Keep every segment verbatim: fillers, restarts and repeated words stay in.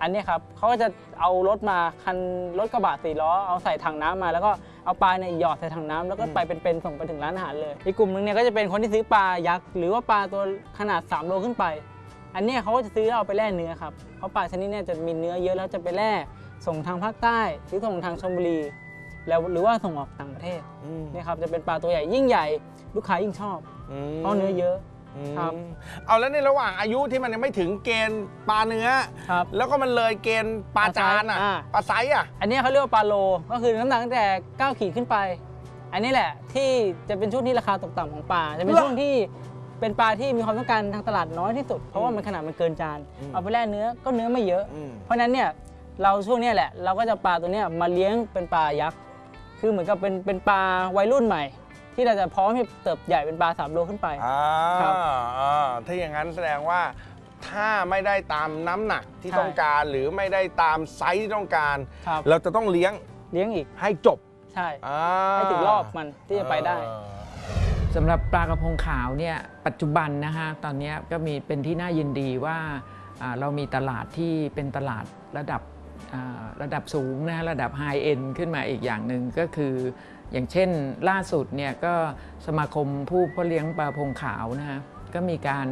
อันนี้ครับเขาก็จะเอารถมาคันรถกระบะสี่ล้อเอาใส่ถังน้ำมาแล้วก็เอาปลาเนี่ยหยอดใส่ถังน้ำแล้วก็ไปเป็นๆส่งไปถึงร้านอาหารเลยอีกกลุ่มนึงเนี่ยก็จะเป็นคนที่ซื้อปลายักษ์หรือว่าปลาตัวขนาดสามโลขึ้นไปอันนี้เขาก็จะซื้อเอาไปแล่เนื้อครับเพราะปลาชนิดนี้จะมีเนื้อเยอะแล้วจะไปแล่ส่งทางภาคใต้หรือส่งทางชลบุรีแล้วหรือว่าส่งออกต่างประเทศนี่ครับจะเป็นปลาตัวใหญ่ยิ่งใหญ่ลูกค้ายิ่งชอบเพราะเนื้อเยอะครับเอาแล้วในระหว่างอายุที่มันยังไม่ถึงเกณฑ์ปลาเนื้อแล้วก็มันเลยเกณฑ์ปลาจานอ่ะปลาไซส์อ่ะอันนี้เขาเรียกว่าปลาโลก็คือน้ำหนักตั้งแต่เก้าขีดขึ้นไปอันนี้แหละที่จะเป็นช่วงที่ราคาตกต่ำของปลาจะเป็นช่วงที่เป็นปลาที่มีความต้องการทางตลาดน้อยที่สุดเพราะว่ามันขนาดมันเกินจานเอาไปแล่เนื้อก็เนื้อไม่เยอะเพราะนั้นเนี่ยเราช่วงนี้แหละเราก็จะปลาตัวนี้มาเลี้ยงเป็นปลายักษ์คือเหมือนกับเป็นเป็นปลาวัยรุ่นใหม่ที่เราจะพร้อมให้เติบใหญ่เป็นปลาสามโลขึ้นไปครับถ้าอย่างนั้นแสดงว่าถ้าไม่ได้ตามน้ำหนักที่ต้องการหรือไม่ได้ตามไซส์ที่ต้องการเราจะต้องเลี้ยงเลี้ยงอีกให้จบใช่ให้ถึงรอบมันที่จะไปได้สำหรับปลากระพงขาวเนี่ยปัจจุบันนะฮะตอนนี้ก็มีเป็นที่น่ายินดีว่าเรามีตลาดที่เป็นตลาดระดับระดับสูงนะระดับไฮเอ็นขึ้นมาอีกอย่างหนึ่งก็คืออย่างเช่นล่าสุดเนี่ยก็สมาคมผู้เพาะเลี้ยงปลาพงขาวนะฮะก็มีการ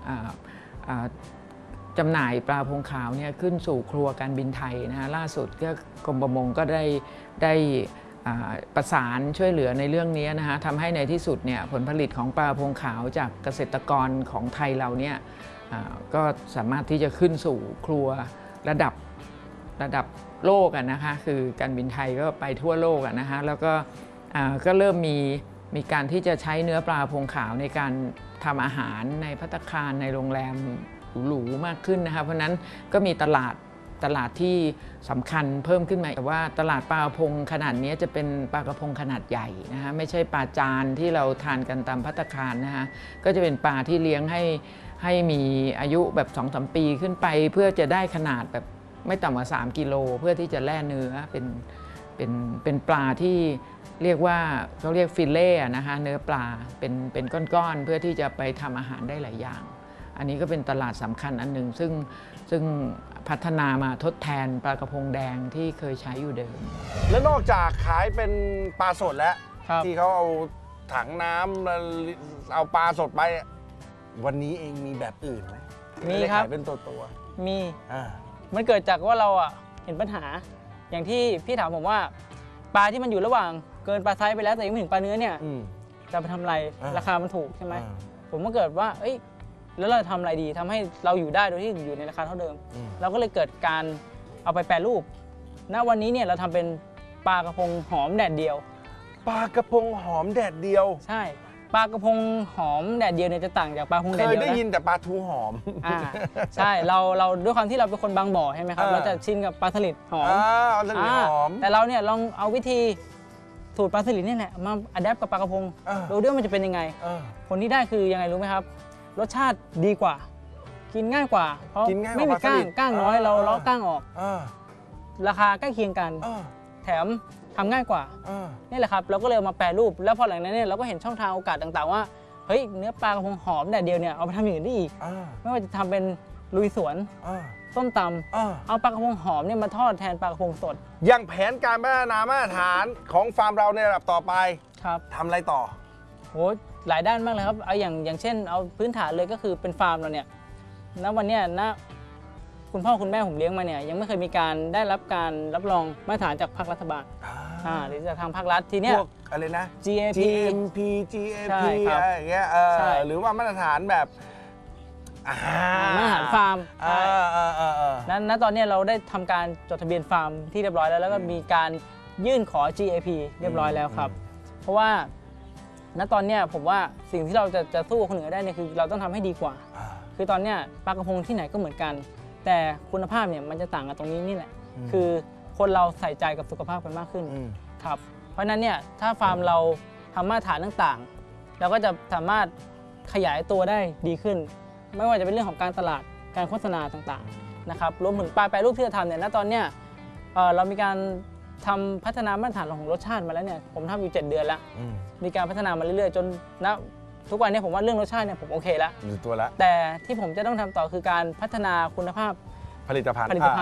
จำหน่ายปลาพงขาวเนี่ยขึ้นสู่ครัวการบินไทยนะฮะล่าสุดก็กรมประมงก็ได้ได้ประสานช่วยเหลือในเรื่องนี้นะฮะทำให้ในที่สุดเนี่ยผลผลิตของปลาพงขาวจากเกษตรกรของไทยเราเนี่ยก็สามารถที่จะขึ้นสู่ครัวระดับระดับโลกอ่ะนะคะคือการบินไทยก็ไปทั่วโลกอ่ะนะคะแล้วก็ก็เริ่มมีมีการที่จะใช้เนื้อปลาพงขาวในการทำอาหารในภัตตาคารในโรงแรมหรูๆมากขึ้นนะคะเพราะนั้นก็มีตลาดตลาดที่สำคัญเพิ่มขึ้นมาแต่ว่าตลาดปลากระพงขนาดนี้จะเป็นปลากระพงขนาดใหญ่นะคะไม่ใช่ปลาจานที่เราทานกันตามภัตตาคารนะคะก็จะเป็นปลาที่เลี้ยงให้ให้มีอายุแบบ สองถึงสาม ปีขึ้นไปเพื่อจะได้ขนาดแบบไม่ต่ำกว่าสามกิโลเพื่อที่จะแล่เนื้อเป็นเป็นเป็นปลาที่เรียกว่าเขาเรียกฟิลเล่นะคะเนื้อปลาเป็นเป็นก้อนๆเพื่อที่จะไปทำอาหารได้หลายอย่างอันนี้ก็เป็นตลาดสำคัญอันหนึ่งซึ่งซึ่งพัฒนามาทดแทนปลากระพงแดงที่เคยใช้อยู่เดิมแล้วนอกจากขายเป็นปลาสดแล้วที่เขาเอาถังน้ำเอาปลาสดไปวันนี้เองมีแบบอื่นไหมมีครับเป็นตัวตัวมีมันเกิดจากว่าเราอ่ะเห็นปัญหาอย่างที่พี่ถามผมว่าปลาที่มันอยู่ระหว่างเกินปลาไซส์ไปแล้วแต่ยังไม่ถึงปลาเนื้อเนี่ยจะไปทำอะไรราคามันถูกใช่ไหมผมก็เกิดว่าเอ้ยแล้วเราทำอะไรดีทำให้เราอยู่ได้โดยที่อยู่ในราคาเท่าเดิมเราก็เลยเกิดการเอาไปแปรรูปณวันนี้เนี่ยเราทำเป็นปลากระพงหอมแดดเดียวปลากระพงหอมแดดเดียวใช่ปลากระพงหอมแดดเดียวเนี่ยจะต่างจากปลาพงแดดเดียวเคยได้ยินแต่ปลาทูหอมอ่าใช่เราเราด้วยความที่เราเป็นคนบางบ่อใช่ไหมครับเราจะชินกับปลาสลิดหอมปลาสลิดหอมแต่เราเนี่ยลองเอาวิธีสูตรปลาสลิดนี่แหละมาอัดแอปกับปลากระพงดูด้วยมันจะเป็นยังไงผลที่ได้คือยังไงรู้ไหมครับรสชาติดีกว่ากินง่ายกว่าเพราะไม่มีก้างก้างน้อยเราเลาะก้างออกราคาใกล้เคียงกันแถมทำง่ายกว่านี่แหละครับเราก็เลยมาแปรรูปแล้วพอหลังนั้นเนี่ยเราก็เห็นช่องทางโอกาสต่างๆว่าเฮ้ยเนื้อปลากระพงหอมแดดเดียวเนี่ยเอาไปทำอย่างอื่นได้อีกไม่ว่าจะทำเป็นลุยสวนส้มตำเอาปลากระพงหอมเนี่ยมาทอดแทนปลากระพงสดอย่างแผนการพัฒนามาตรฐานของฟาร์มเราในระดับต่อไปครับทำอะไรต่อโหหลายด้านมากเลยครับเอาอย่างอย่างเช่นเอาพื้นฐานเลยก็คือเป็นฟาร์มเราเนี่ยณวันนี้นะคุณพ่อคุณแม่ผมเลี้ยงมาเนี่ยยังไม่เคยมีการได้รับการรับรองมาตรฐานจากภาครัฐบาลอ่าหรือจากทางภาครัฐทีเนี้ยพวกอะไรนะจี เอ พีจี เอ็ม พี จี เอ พี อะไรอย่างเงี้ยเออหรือว่ามาตรฐานแบบมาตรฐานฟาร์มนั้นณตอนนี้เราได้ทำการจดทะเบียนฟาร์มที่เรียบร้อยแล้วแล้วก็มีการยื่นขอ จี เอ พี เรียบร้อยแล้วครับเพราะว่าณตอนนี้ผมว่าสิ่งที่เราจะจะสู้กับคนอื่นได้เนี่ยคือเราต้องทำให้ดีกว่าคือตอนนี้ปลากระพงที่ไหนก็เหมือนกันแต่คุณภาพเนี่ยมันจะต่างกันตรงนี้นี่แหละคือคนเราใส่ใจกับสุขภาพกันมากขึ้นครับเพราะนั้นเนี่ยถ้าฟาร์มเราทำมาตรฐานต่างๆเราก็จะสามารถขยายตัวได้ดีขึ้นไม่ว่าจะเป็นเรื่องของการตลาดการโฆษณาต่างๆนะครับรวมถึงปลาแปรรูปที่จะทำเนี่ยณตอนเนี้ยเรามีการทำพัฒนามาตรฐานของรสชาติมาแล้วเนี่ยผมทำอยู่เจ็ดเดือนแล้วมีการพัฒนามาเรื่อยๆจนณทุกวันนี้ผมว่าเรื่องรสชาติเนี่ยผมโอเคแล้วอยู่ตัวแล้วแต่ที่ผมจะต้องทำต่อคือการพัฒนาคุณภาพผลิตภัณฑ์